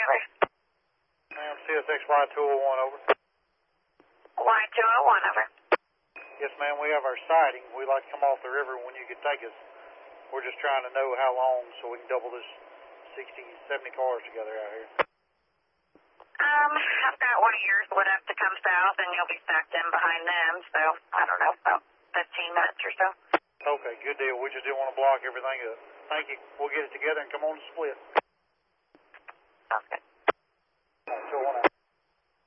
over. Ma'am, CSX Y201 over. Y201 over. Yes, ma'am, we have our sighting. We'd like to come off the river when you could take us. We're just trying to know how long so we can double this 60, 70 cars together out here. I've got one of yours would have to come south and you'll be stacked in behind them, so I don't know, about 15 minutes or so. Okay, good deal. We just didn't want to block everything up. Thank you. We'll get it together and come on to split. Sounds good.